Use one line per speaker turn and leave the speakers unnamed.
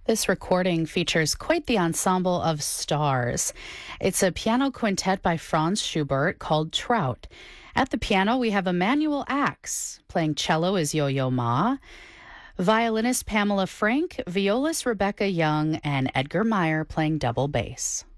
This recording features quite the ensemble of stars. It's a piano quintet by Franz Schubert called Trout. At the piano, we have Emanuel Ax. Playing cello is Yo-Yo Ma. Violinist Pamela Frank, violist Rebecca Young, and Edgar Meyer playing double bass.